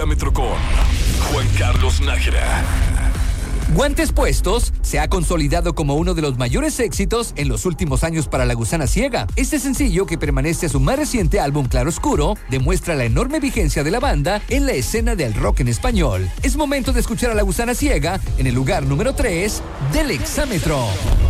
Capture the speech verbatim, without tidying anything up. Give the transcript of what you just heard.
Exámetro con Juan Carlos Nájera. Guantes Puestos se ha consolidado como uno de los mayores éxitos en los últimos años para La Gusana Ciega. Este sencillo, que permanece a su más reciente álbum Claroscuro, demuestra la enorme vigencia de la banda en la escena del rock en español. Es momento de escuchar a La Gusana Ciega en el lugar número tres del Exámetro.